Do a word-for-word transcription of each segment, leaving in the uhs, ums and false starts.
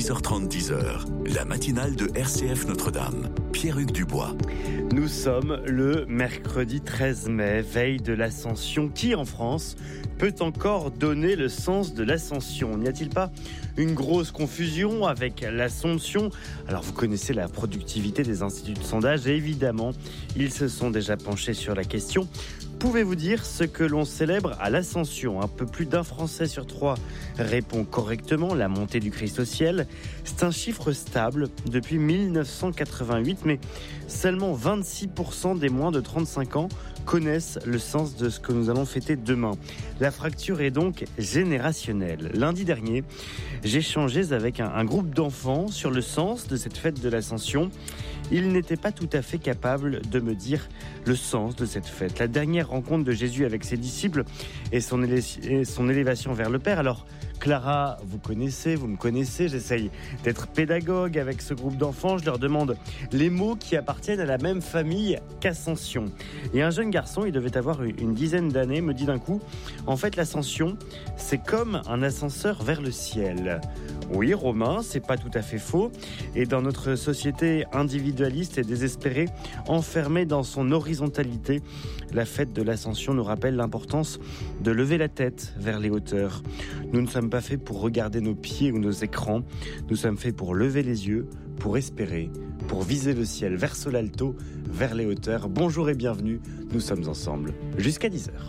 six heures trente, dix heures, la matinale de R C F Notre-Dame. Pierre-Hugues Dubois. Nous sommes le mercredi treize mai, veille de l'Ascension. Qui en France peut encore donner le sens de l'Ascension ? N'y a-t-il pas une grosse confusion avec l'Assomption ? Alors vous connaissez la productivité des instituts de sondage et évidemment, ils se sont déjà penchés sur la question. Pouvez-vous dire ce que l'on célèbre à l'Ascension ? Un peu plus d'un Français sur trois répond correctement, la montée du Christ au ciel. C'est un chiffre stable depuis mille neuf cent quatre-vingt-huit, mais seulement vingt-six pour cent des moins de trente-cinq ans connaissent le sens de ce que nous allons fêter demain. La fracture est donc générationnelle. Lundi dernier, j'échangeais avec un, un groupe d'enfants sur le sens de cette fête de l'Ascension. Ils n'étaient pas tout à fait capables de me dire le sens de cette fête. La dernière rencontre de Jésus avec ses disciples et son, élé- et son élévation vers le Père. Alors, Clara, vous connaissez, vous me connaissez, j'essaye d'être pédagogue avec ce groupe d'enfants. Je leur demande les mots qui appartiennent à la même famille qu'Ascension. Et un jeune garçon, il devait avoir une dizaine d'années, me dit d'un coup, en fait, l'Ascension, c'est comme un ascenseur vers le ciel. Oui, Romain, c'est pas tout à fait faux. Et dans notre société individualiste et désespérée, enfermée dans son horizontalité, la fête de l'Ascension nous rappelle l'importance de lever la tête vers les hauteurs. Nous ne sommes pas faits pour regarder nos pieds ou nos écrans. Nous sommes faits pour lever les yeux, pour espérer, pour viser le ciel verso l'alto, vers les hauteurs. Bonjour et bienvenue, nous sommes ensemble jusqu'à dix heures.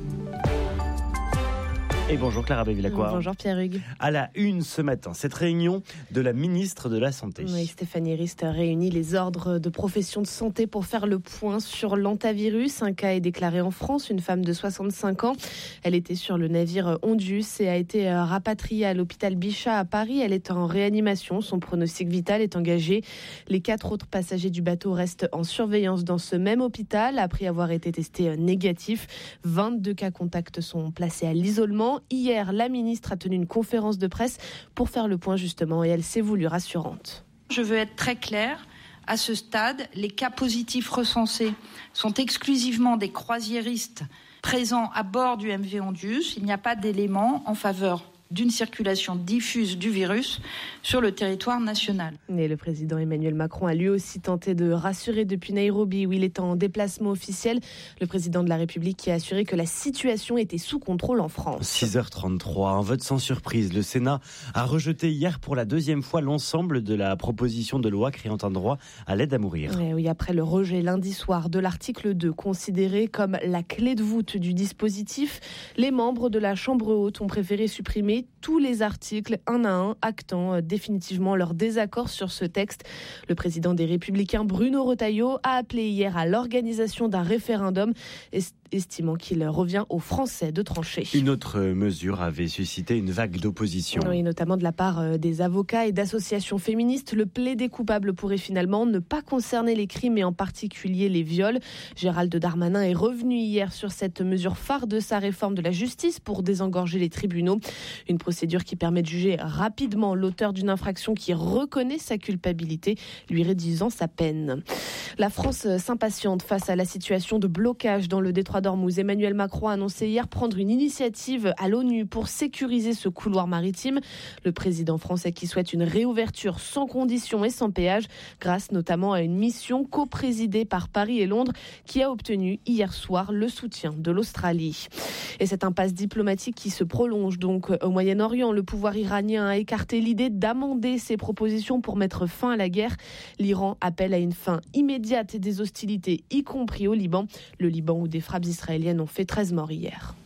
Et bonjour Clara Bevilacqua. Bonjour Pierre-Hugues. À la une ce matin, cette réunion de la ministre de la Santé. Oui, Stéphanie Rist a réuni les ordres de professions de santé pour faire le point sur l'hantavirus. Un cas est déclaré en France, une femme de soixante-cinq ans. Elle était sur le navire Ondius et a été rapatriée à l'hôpital Bichat à Paris. Elle est en réanimation, son pronostic vital est engagé. Les quatre autres passagers du bateau restent en surveillance dans ce même hôpital après avoir été testés négatifs. vingt-deux cas contacts sont placés à l'isolement. Hier, la ministre a tenu une conférence de presse pour faire le point justement et elle s'est voulue rassurante. Je veux être très claire. À ce stade, les cas positifs recensés sont exclusivement des croisiéristes présents à bord du M V Ondius. Il n'y a pas d'éléments en faveur d'une circulation diffuse du virus sur le territoire national. Et le président Emmanuel Macron a lui aussi tenté de rassurer depuis Nairobi où il est en déplacement officiel. Le président de la République qui a assuré que la situation était sous contrôle en France. six heures trente-trois, un vote sans surprise. Le Sénat a rejeté hier pour la deuxième fois l'ensemble de la proposition de loi créant un droit à l'aide à mourir. Et oui, après le rejet lundi soir de l'article deux, considéré comme la clé de voûte du dispositif, les membres de la Chambre haute ont préféré supprimer tous les articles un à un, actant définitivement leur désaccord sur ce texte. Le président des Républicains, Bruno Retailleau, a appelé hier à l'organisation d'un référendum, estimant qu'il revient aux Français de trancher. Une autre mesure avait suscité une vague d'opposition. Oui, notamment de la part des avocats et d'associations féministes. Le plaidé coupable pourrait finalement ne pas concerner les crimes et en particulier les viols. Gérald Darmanin est revenu hier sur cette mesure phare de sa réforme de la justice pour désengorger les tribunaux. Une procédure qui permet de juger rapidement l'auteur d'une infraction qui reconnaît sa culpabilité, lui réduisant sa peine. La France s'impatiente face à la situation de blocage dans le détroit d'Ormuz. Emmanuel Macron a annoncé hier prendre une initiative à l'ONU pour sécuriser ce couloir maritime. Le président français qui souhaite une réouverture sans condition et sans péage, grâce notamment à une mission coprésidée par Paris et Londres qui a obtenu hier soir le soutien de l'Australie. Et cette impasse diplomatique qui se prolonge donc au Moyen-Orient. Le pouvoir iranien a écarté l'idée d'amender ses propositions pour mettre fin à la guerre. L'Iran appelle à une fin immédiate des hostilités, y compris au Liban. Le Liban où des frappes israéliennes ont fait treize morts hier.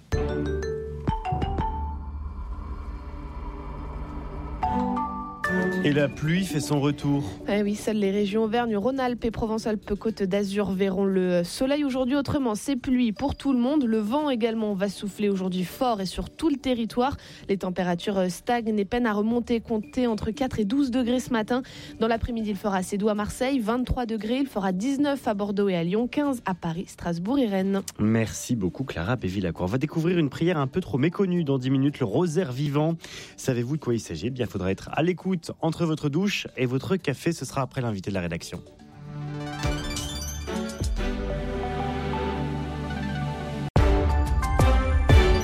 Et la pluie fait son retour. Eh oui, seules les régions Auvergne-Rhône-Alpes et Provence-Alpes-Côte d'Azur verront le soleil aujourd'hui. Autrement, c'est pluie pour tout le monde. Le vent également va souffler aujourd'hui fort et sur tout le territoire. Les températures stagnent et peinent à remonter. Comptez entre quatre et douze degrés ce matin. Dans l'après-midi, il fera assez doux à Marseille, vingt-trois degrés. Il fera dix-neuf à Bordeaux et à Lyon, quinze à Paris, Strasbourg et Rennes. Merci beaucoup Clara Bevilacqua. On va découvrir une prière un peu trop méconnue dans dix minutes, le rosaire vivant. Savez-vous de quoi il s'agit ? Eh bien, il faudra être à l'écoute entre votre douche et votre café. Ce sera après l'invité de la rédaction.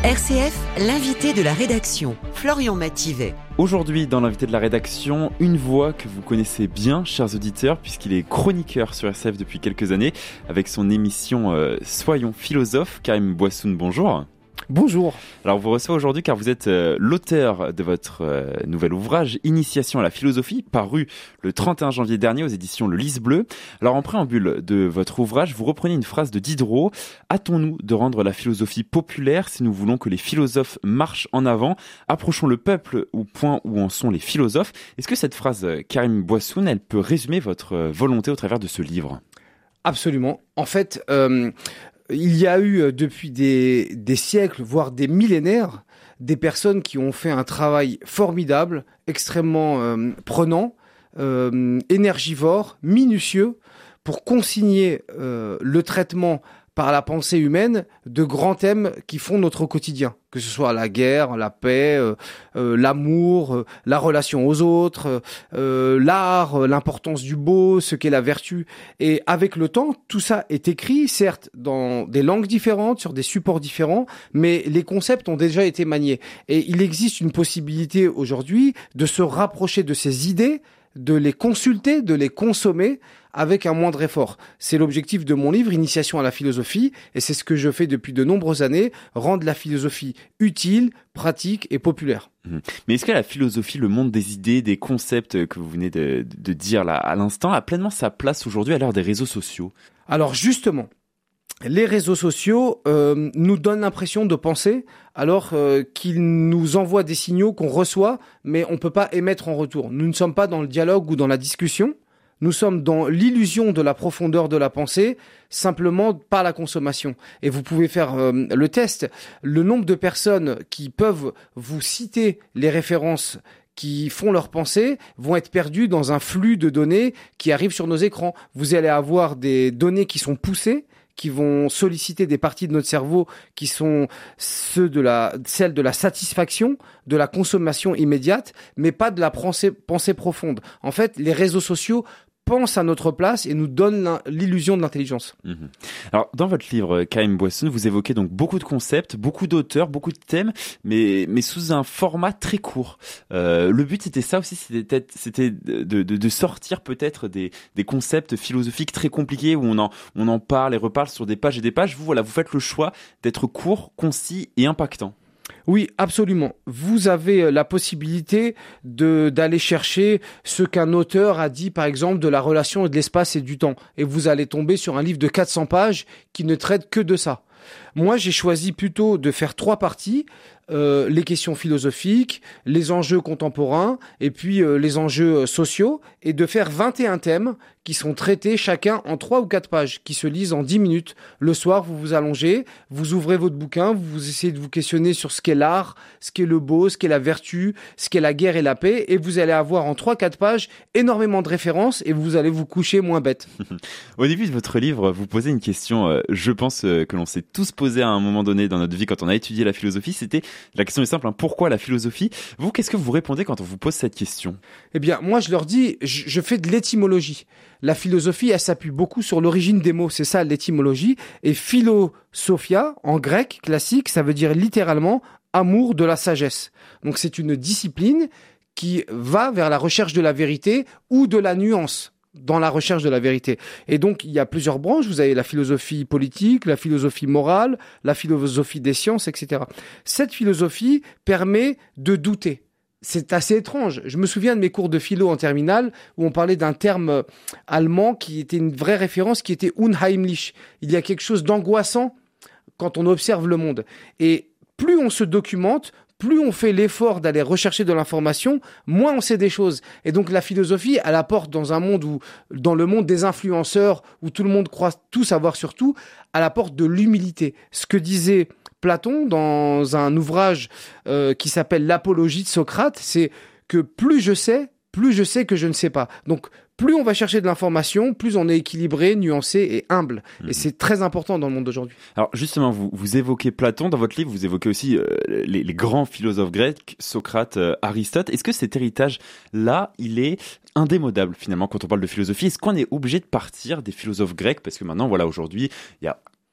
R C F, l'invité de la rédaction, Florian Mathivet. Aujourd'hui, dans l'invité de la rédaction, une voix que vous connaissez bien, chers auditeurs, puisqu'il est chroniqueur sur R C F depuis quelques années, avec son émission euh, Soyons philosophes. Karim Bouassoun, bonjour. Bonjour. Alors, on vous reçoit aujourd'hui car vous êtes euh, l'auteur de votre euh, nouvel ouvrage Initiation à la philosophie, paru le trente et un janvier dernier aux éditions Le Lys Bleu. Alors, en préambule de votre ouvrage, vous reprenez une phrase de Diderot. Hâtons-nous de rendre la philosophie populaire si nous voulons que les philosophes marchent en avant. Approchons le peuple au point où en sont les philosophes. Est-ce que cette phrase, Karim Bouassoun, elle peut résumer votre volonté au travers de ce livre ? Absolument. En fait, euh, il y a eu depuis des, des siècles, voire des millénaires, des personnes qui ont fait un travail formidable, extrêmement euh, prenant, euh, énergivore, minutieux, pour consigner euh, le traitement par la pensée humaine de grands thèmes qui font notre quotidien, que ce soit la guerre, la paix, euh, euh, l'amour, euh, la relation aux autres, euh, l'art, euh, l'importance du beau, ce qu'est la vertu. Et avec le temps, tout ça est écrit, certes, dans des langues différentes, sur des supports différents, mais les concepts ont déjà été maniés. Et il existe une possibilité aujourd'hui de se rapprocher de ces idées, de les consulter, de les consommer avec un moindre effort. C'est l'objectif de mon livre, Initiation à la philosophie, et c'est ce que je fais depuis de nombreuses années, rendre la philosophie utile, pratique et populaire. Mmh. Mais est-ce que la philosophie, le monde des idées, des concepts que vous venez de, de dire là à l'instant, a pleinement sa place aujourd'hui à l'heure des réseaux sociaux ? Alors justement, les réseaux sociaux euh, nous donnent l'impression de penser alors euh, qu'ils nous envoient des signaux qu'on reçoit, mais on ne peut pas émettre en retour. Nous ne sommes pas dans le dialogue ou dans la discussion. Nous sommes dans l'illusion de la profondeur de la pensée, simplement par la consommation. Et vous pouvez faire euh, le test. Le nombre de personnes qui peuvent vous citer les références qui font leur pensée vont être perdus dans un flux de données qui arrive sur nos écrans. Vous allez avoir des données qui sont poussées, qui vont solliciter des parties de notre cerveau qui sont ceux de la, celles de la satisfaction, de la consommation immédiate, mais pas de la pensée, pensée profonde. En fait, les réseaux sociaux pensent à notre place et nous donnent l'illusion de l'intelligence. Mmh. Alors, dans votre livre, Karim Bouassoun, vous évoquez donc beaucoup de concepts, beaucoup d'auteurs, beaucoup de thèmes, mais, mais sous un format très court. Euh, le but, c'était ça aussi, c'était, c'était de, de, de sortir peut-être des, des concepts philosophiques très compliqués où on en, on en parle et reparle sur des pages et des pages. Vous, voilà, vous faites le choix d'être court, concis et impactant. Oui, absolument. Vous avez la possibilité de d'aller chercher ce qu'un auteur a dit, par exemple, de la relation de l'espace et du temps. Et vous allez tomber sur un livre de quatre cents pages qui ne traite que de ça. Moi, j'ai choisi plutôt de faire trois parties. Euh, les questions philosophiques, les enjeux contemporains et puis euh, les enjeux sociaux, et de faire vingt et un thèmes qui sont traités chacun en trois ou quatre pages, qui se lisent en dix minutes. Le soir, vous vous allongez, vous ouvrez votre bouquin, vous essayez de vous questionner sur ce qu'est l'art, ce qu'est le beau, ce qu'est la vertu, ce qu'est la guerre et la paix, et vous allez avoir en trois quatre pages énormément de références et vous allez vous coucher moins bête. Au début de votre livre, vous posez une question, euh, je pense euh, que l'on s'est tous posé à un moment donné dans notre vie quand on a étudié la philosophie, c'était la question est simple, hein, pourquoi la philosophie ? Vous, qu'est-ce que vous répondez quand on vous pose cette question ? Eh bien, moi, je leur dis, je, je fais de l'étymologie. La philosophie, elle s'appuie beaucoup sur l'origine des mots, c'est ça l'étymologie. Et philosophia, en grec classique, ça veut dire littéralement amour de la sagesse. Donc, c'est une discipline qui va vers la recherche de la vérité ou de la nuance dans la recherche de la vérité. Et donc, il y a plusieurs branches. Vous avez la philosophie politique, la philosophie morale, la philosophie des sciences, et cetera. Cette philosophie permet de douter. C'est assez étrange. Je me souviens de mes cours de philo en terminale où on parlait d'un terme allemand qui était une vraie référence, qui était unheimlich. Il y a quelque chose d'angoissant quand on observe le monde. Et plus on se documente, plus on fait l'effort d'aller rechercher de l'information, moins on sait des choses. Et donc la philosophie, elle apporte dans un monde où, dans le monde des influenceurs, où tout le monde croit tout savoir sur tout, elle apporte de l'humilité. Ce que disait Platon dans un ouvrage euh, qui s'appelle L'Apologie de Socrate, c'est que plus je sais, plus je sais que je ne sais pas. Donc plus on va chercher de l'information, plus on est équilibré, nuancé et humble. Mmh. Et c'est très important dans le monde d'aujourd'hui. Alors justement, vous, vous évoquez Platon dans votre livre, vous évoquez aussi euh, les, les grands philosophes grecs, Socrate, euh, Aristote. Est-ce que cet héritage-là, il est indémodable finalement quand on parle de philosophie ? Est-ce qu'on est obligé de partir des philosophes grecs ? Parce que maintenant, voilà, aujourd'hui, il y a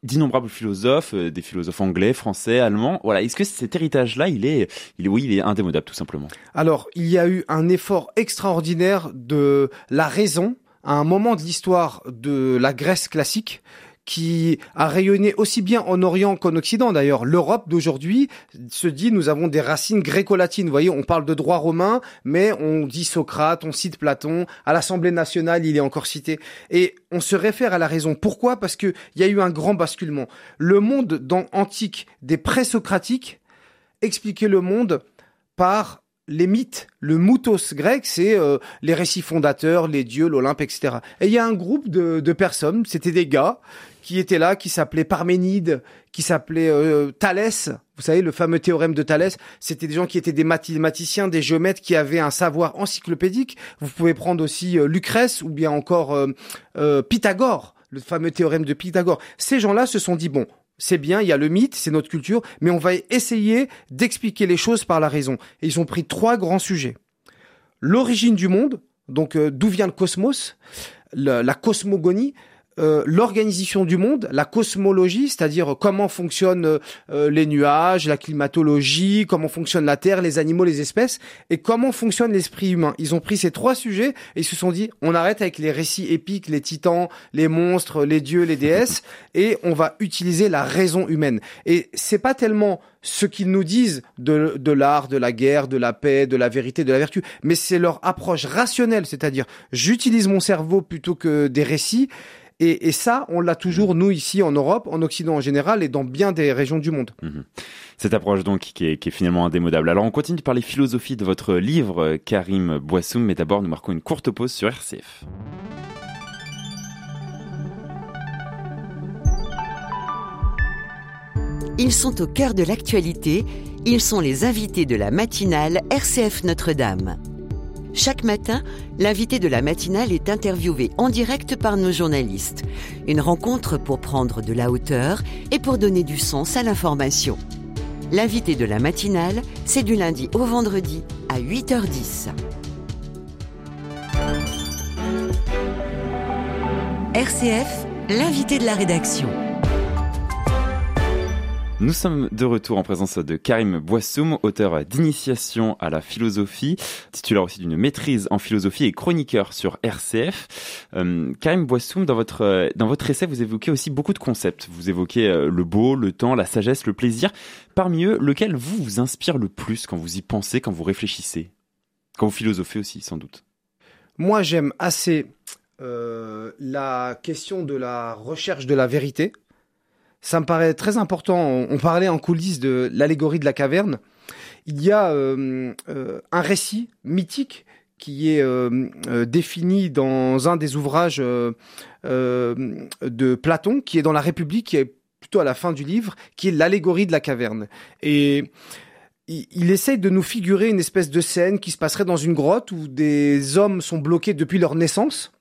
d'innombrables philosophes, euh, des philosophes anglais, français, allemands. Voilà, est-ce que cet héritage-là, il est, il est, oui, il est indémodable tout simplement? Alors, il y a eu un effort extraordinaire de la raison à un moment de l'histoire de la Grèce classique, qui a rayonné aussi bien en Orient qu'en Occident. D'ailleurs, l'Europe d'aujourd'hui se dit nous avons des racines gréco-latines. Vous voyez, on parle de droit romain, mais on dit Socrate, on cite Platon. À l'Assemblée nationale, il est encore cité. Et on se réfère à la raison. Pourquoi? Parce que il y a eu un grand basculement. Le monde dans antique des pré-socratiques expliquait le monde par les mythes. Le mythos grec, c'est euh, les récits fondateurs, les dieux, l'Olympe, et cetera. Et il y a un groupe de, de personnes, c'était des gars qui étaient là, qui s'appelaient Parménide, qui s'appelaient euh, Thalès. Vous savez, le fameux théorème de Thalès, c'était des gens qui étaient des mathématiciens, des géomètres qui avaient un savoir encyclopédique. Vous pouvez prendre aussi euh, Lucrèce ou bien encore euh, euh, Pythagore, le fameux théorème de Pythagore. Ces gens-là se sont dit, bon, c'est bien, il y a le mythe, c'est notre culture, mais on va essayer d'expliquer les choses par la raison. Et ils ont pris trois grands sujets. L'origine du monde, donc euh, d'où vient le cosmos, le, la cosmogonie, euh, l'organisation du monde, la cosmologie, c'est-à-dire comment fonctionnent euh, les nuages, la climatologie, comment fonctionne la Terre, les animaux, les espèces, et comment fonctionne l'esprit humain. Ils ont pris ces trois sujets et ils se sont dit, on arrête avec les récits épiques, les titans, les monstres, les dieux, les déesses, et on va utiliser la raison humaine. Et c'est pas tellement ce qu'ils nous disent de, de l'art, de la guerre, de la paix, de la vérité, de la vertu, mais c'est leur approche rationnelle, c'est-à-dire j'utilise mon cerveau plutôt que des récits. Et, et ça, on l'a toujours, nous, ici, en Europe, en Occident en général, et dans bien des régions du monde. Mmh. Cette approche, donc, qui est, qui est finalement indémodable. Alors, on continue de parler philosophie de votre livre, Karim Bouassoum, mais d'abord, nous marquons une courte pause sur R C F. Ils sont au cœur de l'actualité. Ils sont les invités de la matinale R C F Notre-Dame. Chaque matin, l'invité de la matinale est interviewé en direct par nos journalistes. Une rencontre pour prendre de la hauteur et pour donner du sens à l'information. L'invité de la matinale, c'est du lundi au vendredi à huit heures dix. R C F, l'invité de la rédaction. Nous sommes de retour en présence de Karim Bouassoum, auteur d'initiation à la philosophie, titulaire aussi d'une maîtrise en philosophie et chroniqueur sur R C F. Euh, Karim Bouassoum, dans votre, dans votre essai, vous évoquez aussi beaucoup de concepts. Vous évoquez le beau, le temps, la sagesse, le plaisir. Parmi eux, lequel vous vous inspire le plus quand vous y pensez, quand vous réfléchissez? Quand vous philosophez aussi, sans doute. Moi, j'aime assez euh, la question de la recherche de la vérité. Ça me paraît très important. On parlait en coulisses de l'allégorie de la caverne. Il y a euh, euh, un récit mythique qui est euh, euh, défini dans un des ouvrages euh, euh, de Platon, qui est dans la République, qui est plutôt à la fin du livre, qui est l'allégorie de la caverne. Et il, il essaye de nous figurer une espèce de scène qui se passerait dans une grotte où des hommes sont bloqués depuis leur naissance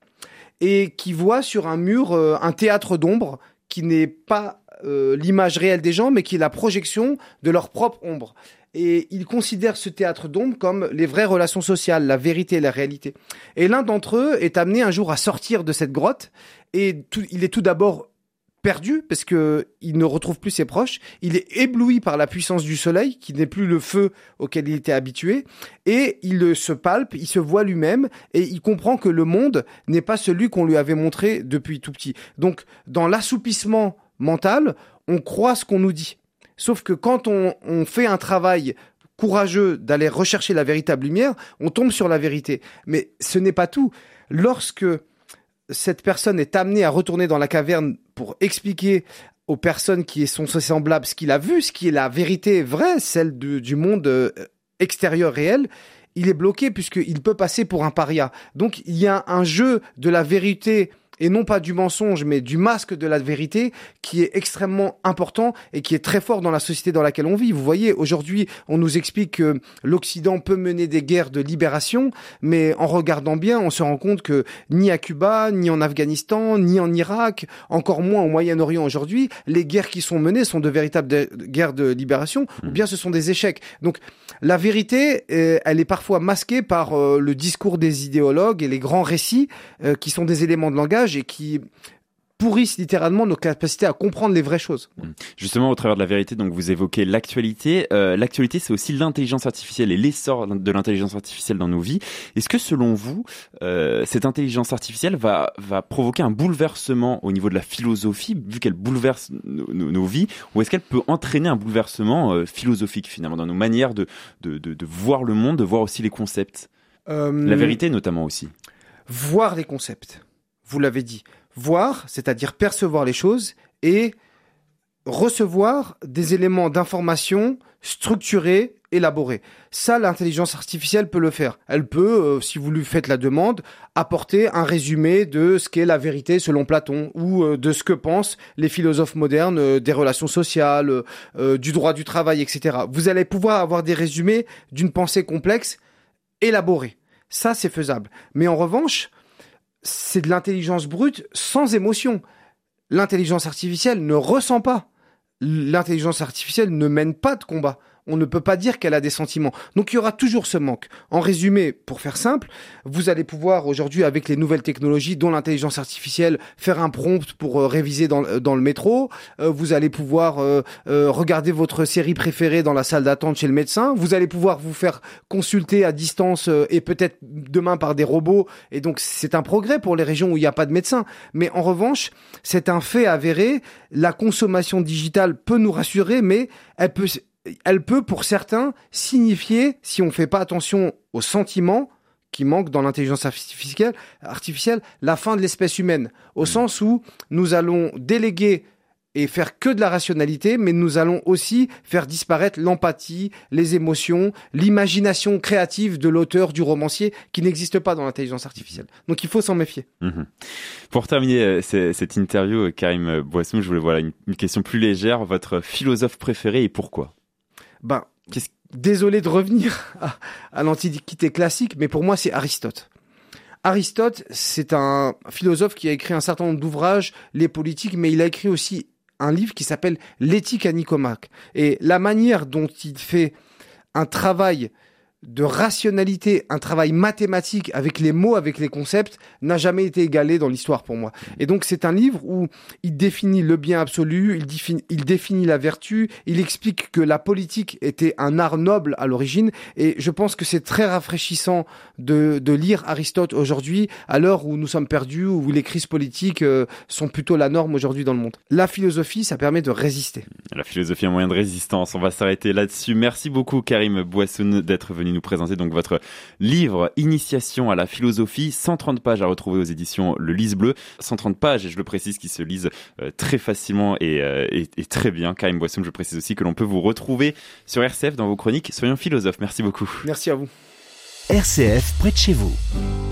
et qui voient sur un mur euh, un théâtre d'ombre qui n'est pas Euh, l'image réelle des gens, mais qui est la projection de leur propre ombre. Et ils considèrent ce théâtre d'ombre comme les vraies relations sociales, la vérité et la réalité. Et l'un d'entre eux est amené un jour à sortir de cette grotte, et tout, il est tout d'abord perdu, parce que il ne retrouve plus ses proches. Il est ébloui par la puissance du soleil, qui n'est plus le feu auquel il était habitué, et il se palpe, il se voit lui-même, et il comprend que le monde n'est pas celui qu'on lui avait montré depuis tout petit. Donc, dans l'assoupissement mental, on croit ce qu'on nous dit. Sauf que quand on, on fait un travail courageux d'aller rechercher la véritable lumière, on tombe sur la vérité. Mais ce n'est pas tout. Lorsque cette personne est amenée à retourner dans la caverne pour expliquer aux personnes qui sont ses semblables ce qu'il a vu, ce qui est la vérité vraie, celle de, du monde extérieur réel, il est bloqué puisqu'il peut passer pour un paria. Donc il y a un jeu de la vérité et non pas du mensonge, mais du masque de la vérité, qui est extrêmement important et qui est très fort dans la société dans laquelle on vit. Vous voyez, aujourd'hui, on nous explique que l'Occident peut mener des guerres de libération, mais en regardant bien, on se rend compte que ni à Cuba, ni en Afghanistan, ni en Irak, encore moins au Moyen-Orient aujourd'hui, les guerres qui sont menées sont de véritables de- guerres de libération, mmh. ou bien ce sont des échecs. Donc, la vérité, euh, elle est parfois masquée par euh, le discours des idéologues et les grands récits, euh, qui sont des éléments de langage et qui pourrissent littéralement nos capacités à comprendre les vraies choses. Justement, au travers de la vérité, donc vous évoquez l'actualité. Euh, l'actualité, c'est aussi l'intelligence artificielle et l'essor de l'intelligence artificielle dans nos vies. Est-ce que, selon vous, euh, cette intelligence artificielle va va provoquer un bouleversement au niveau de la philosophie, vu qu'elle bouleverse nos, nos, nos vies, ou est-ce qu'elle peut entraîner un bouleversement euh, philosophique finalement dans nos manières de de, de de voir le monde, de voir aussi les concepts, euh, la vérité notamment aussi. Voir les concepts. Vous l'avez dit. Voir, c'est-à-dire percevoir les choses et recevoir des éléments d'information structurés, élaborés. Ça, l'intelligence artificielle peut le faire. Elle peut, euh, si vous lui faites la demande, apporter un résumé de ce qu'est la vérité selon Platon ou euh, de ce que pensent les philosophes modernes euh, des relations sociales, euh, du droit du travail, et cetera. Vous allez pouvoir avoir des résumés d'une pensée complexe élaborée. Ça, c'est faisable. Mais en revanche, c'est de l'intelligence brute sans émotion. L'intelligence artificielle ne ressent pas. L'intelligence artificielle ne mène pas de combat. On ne peut pas dire qu'elle a des sentiments. Donc il y aura toujours ce manque. En résumé, pour faire simple, vous allez pouvoir aujourd'hui, avec les nouvelles technologies, dont l'intelligence artificielle, faire un prompt pour euh, réviser dans, dans le métro. Euh, vous allez pouvoir euh, euh, regarder votre série préférée dans la salle d'attente chez le médecin. Vous allez pouvoir vous faire consulter à distance euh, et peut-être demain par des robots. Et donc c'est un progrès pour les régions où il n'y a pas de médecin. Mais en revanche, c'est un fait avéré. La consommation digitale peut nous rassurer, mais elle peut... elle peut, pour certains, signifier, si on ne fait pas attention aux sentiments qui manquent dans l'intelligence artificielle, artificielle, la fin de l'espèce humaine. Au sens où nous allons déléguer et faire que de la rationalité, mais nous allons aussi faire disparaître l'empathie, les émotions, l'imagination créative de l'auteur, du romancier, qui n'existe pas dans l'intelligence artificielle. Donc il faut s'en méfier. Mmh. Pour terminer euh, c- cette interview, Karim Bouassoun, je voulais voilà une, une question plus légère. Votre philosophe préféré et pourquoi ? Ben, désolé de revenir à, à l'Antiquité classique, mais pour moi, c'est Aristote. Aristote, c'est un philosophe qui a écrit un certain nombre d'ouvrages, les politiques, mais il a écrit aussi un livre qui s'appelle L'éthique à Nicomaque. Et la manière dont il fait un travail de rationalité, un travail mathématique avec les mots, avec les concepts, n'a jamais été égalé dans l'histoire pour moi. Et donc c'est un livre où il définit le bien absolu, il définit, il définit la vertu, il explique que la politique était un art noble à l'origine, et je pense que c'est très rafraîchissant de, de lire Aristote aujourd'hui, à l'heure où nous sommes perdus, où les crises politiques euh, sont plutôt la norme aujourd'hui dans le monde. La philosophie, ça permet de résister. La philosophie est un moyen de résistance, on va s'arrêter là-dessus. Merci beaucoup Karim Bouassoun d'être venu nous présenter donc votre livre Initiation à la philosophie, cent trente pages à retrouver aux éditions Le Lys Bleu, cent trente pages, et je le précise, qui se lisent euh, très facilement et, euh, et, et très bien. Karim Bouassoun, je précise aussi que l'on peut vous retrouver sur R C F dans vos chroniques Soyons philosophes. Merci beaucoup. Merci à vous. R C F près de chez vous.